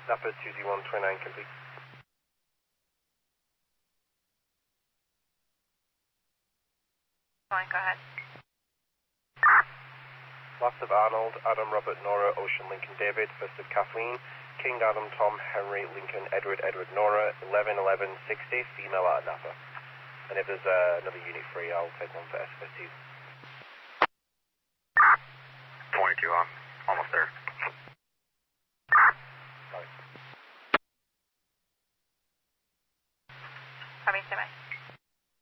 Napa 20129 complete. Fine, go ahead. Last of Arnold, Adam, Robert, Nora, Ocean, Lincoln, David. First of Kathleen, King, Adam, Tom, Henry, Lincoln, Edward, Edward, Nora. 11-11-60, female out of Napa. And if there's another unit free, I'll take one for SFST. 22, I'm almost there.